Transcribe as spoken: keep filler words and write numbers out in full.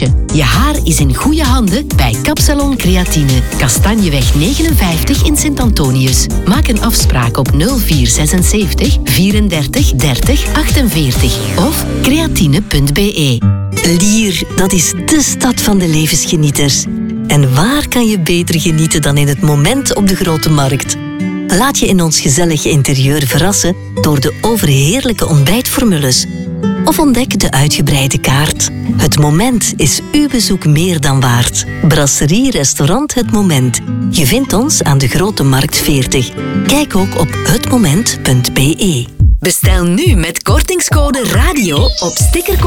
stijltje. Je haar is in goede handen bij Kapsalon Creatine. Kastanjeweg negenenvijftig in Sint-Antonius. Maak een afspraak op nul vier zesenzeventig vierendertig dertig achtenveertig of creatine punt b e. Lier, dat is de stad van de levensgenieters. En waar kan je beter genieten dan in het moment op de Grote Markt? Laat je in ons gezellige interieur verrassen door de overheerlijke ontbijtformules. Of ontdek de uitgebreide kaart. Het Moment is uw bezoek meer dan waard. Brasserie Restaurant Het Moment. Je vindt ons aan de Grote Markt veertig. Kijk ook op het moment punt b e. Bestel nu met kortingscode RADIO op sticker